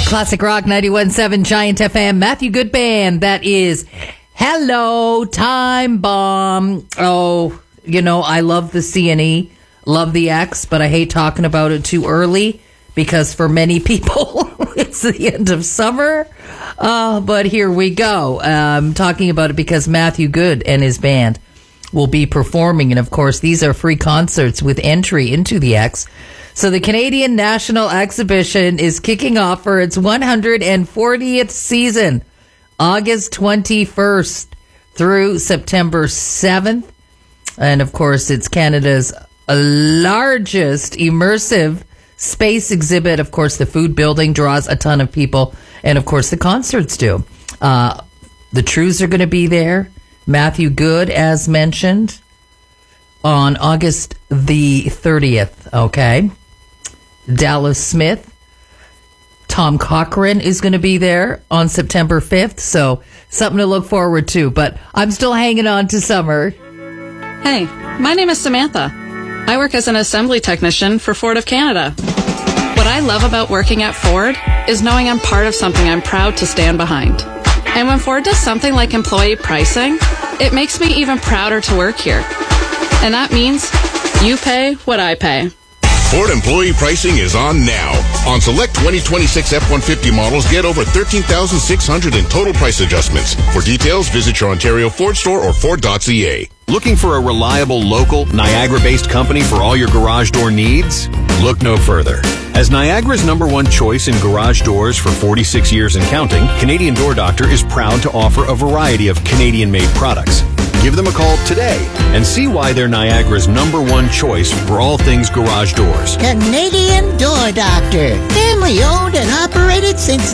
Classic Rock 91.7 Giant FM. Matthew Good Band. That is Hello Time Bomb. Oh, you know, I love the C&E, love the X, but I hate talking about it too early because for many people, it's the end of summer. But here we go. I'm talking about it because Matthew Good and his band will be performing. And of course, these are free concerts with entry into the X. So the Canadian National Exhibition is kicking off for its 140th season, August 21st through September 7th. And of course, it's Canada's largest immersive space exhibit. Of course, the food building draws a ton of people. And of course, the concerts do. The Trues are going to be there. Matthew Good, as mentioned, on August the 30th. Okay. Dallas Smith. Tom Cochrane is going to be there on September 5th. So something to look forward to. But I'm still hanging on to summer. Hey, my name is Samantha. I work as an assembly technician for Ford of Canada. What I love about working at Ford is knowing I'm part of something I'm proud to stand behind. And when Ford does something like employee pricing, it makes me even prouder to work here. And that means you pay what I pay. Ford employee pricing is on now. On select 2026 F-150 models, get over $13,600 in total price adjustments. For details, visit your Ontario Ford store or Ford.ca. Looking for a reliable, local, Niagara-based company for all your garage door needs? Look no further. As Niagara's #1 choice in garage doors for 46 years and counting, Canadian Door Doctor is proud to offer a variety of Canadian-made products. Give them a call today and see why they're Niagara's #1 choice for all things garage doors. Canadian Door Doctor. Family owned and operated since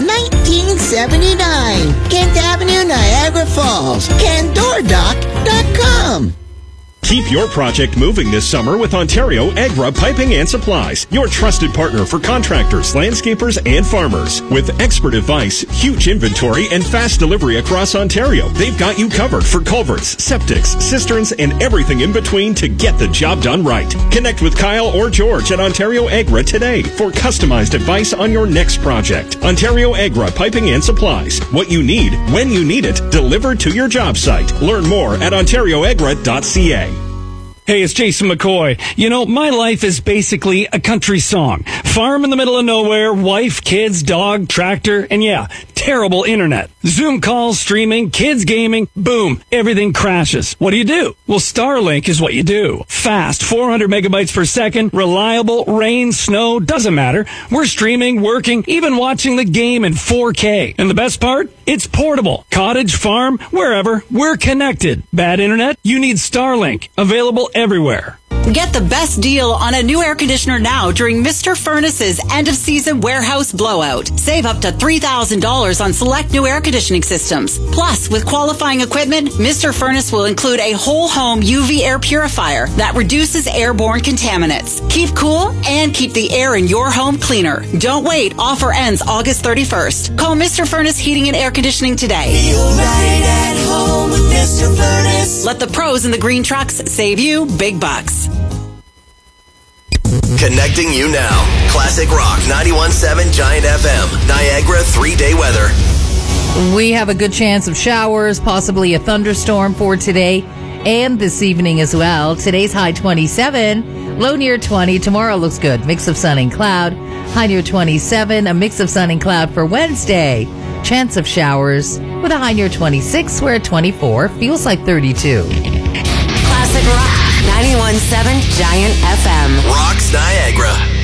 1979. Kent Avenue, Niagara Falls. CanDoorDoc.com. Keep your project moving this summer with Ontario Agra Piping and Supplies, your trusted partner for contractors, landscapers, and farmers. With expert advice, huge inventory, and fast delivery across Ontario, they've got you covered for culverts, septics, cisterns, and everything in between to get the job done right. Connect with Kyle or George at Ontario Agra today for customized advice on your next project. Ontario Agra Piping and Supplies. What you need, when you need it, delivered to your job site. Learn more at ontarioagra.ca. Hey, it's Jason McCoy. You know, my life is basically a country song. Farm in the middle of nowhere, wife, kids, dog, tractor, and yeah, terrible internet. Zoom calls, streaming, kids gaming, boom, everything crashes. What do? Well, Starlink is what you do. Fast, 400 megabytes per second, reliable, rain, snow, doesn't matter. We're streaming, working, even watching the game in 4K. And the best part? It's portable. Cottage, farm, wherever, we're connected. Bad internet? You need Starlink. Available everywhere. Get the best deal on a new air conditioner now during Mr. Furnace's end-of-season warehouse blowout. Save up to $3,000 on select new air conditioning systems. Plus, with qualifying equipment, Mr. Furnace will include a whole-home UV air purifier that reduces airborne contaminants. Keep cool and keep the air in your home cleaner. Don't wait. Offer ends August 31st. Call Mr. Furnace Heating and Air Conditioning today. Feel right at home with Mr. Furnace. Let the pros in the green trucks save you big bucks. Connecting you now. Classic Rock 91.7 Giant FM. Niagara 3-day weather. We have a good chance of showers, possibly a thunderstorm for today and this evening as well. Today's high 27, low near 20. Tomorrow looks good. Mix of sun and cloud. High near 27, a mix of sun and cloud for Wednesday. Chance of showers with a high near 26. We're at 24. Feels like 32. Classic Rock 91.7 Giant FM. Rocks Niagara.